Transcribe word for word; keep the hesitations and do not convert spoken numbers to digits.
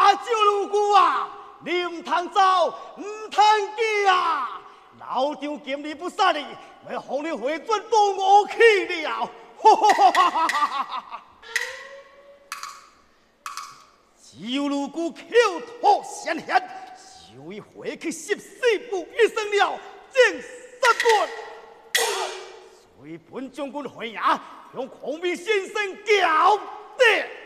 啊，周如姑啊，你唔通走，唔通行啊！老张今日不杀你，我要让你回转到我去了。周如姑口吐鲜血，就以回去十四步一生了，正杀断。所以本将军回衙向孔明先生交代。